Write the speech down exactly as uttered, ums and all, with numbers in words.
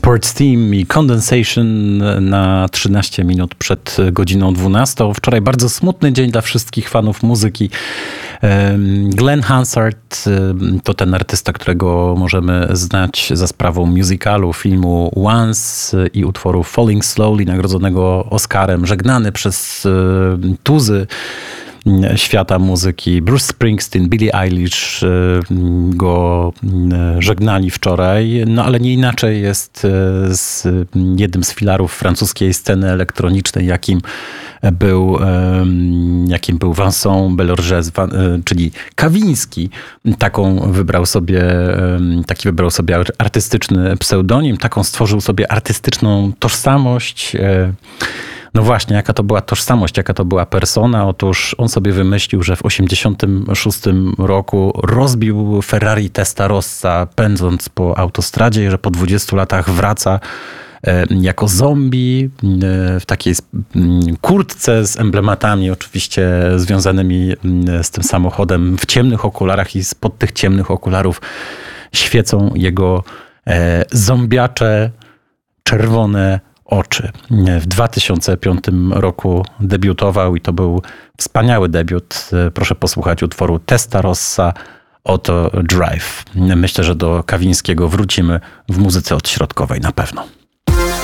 Sports Team i Condensation na trzynaście minut przed godziną dwunastą. Wczoraj bardzo smutny dzień dla wszystkich fanów muzyki. Glenn Hansard to ten artysta, którego możemy znać za sprawą musicalu, filmu Once i utworu Falling Slowly, nagrodzonego Oscarem, żegnany przez tuzy świata muzyki. Bruce Springsteen, Billie Eilish go żegnali wczoraj, no ale nie inaczej jest z jednym z filarów francuskiej sceny elektronicznej, jakim był, jakim był Vincent Belorgez, czyli Kawiński. Taką wybrał sobie, taki wybrał sobie artystyczny pseudonim, taką stworzył sobie artystyczną tożsamość. No właśnie, jaka to była tożsamość, jaka to była persona? Otóż on sobie wymyślił, że w osiemdziesiątym szóstym roku rozbił Ferrari Testarossa pędząc po autostradzie i że po dwudziestu latach wraca jako zombie w takiej kurtce z emblematami oczywiście związanymi z tym samochodem, w ciemnych okularach i spod tych ciemnych okularów świecą jego zombiacze czerwone oczy. W dwa tysiące piątym roku debiutował i to był wspaniały debiut. Proszę posłuchać utworu Testarossa, oto Drive. Myślę, że do Kawińskiego wrócimy w muzyce odśrodkowej na pewno.